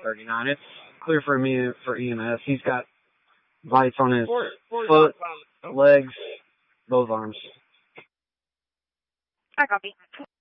39. It's clear for me for EMS. He's got bites on his foot, legs, both arms. I copy.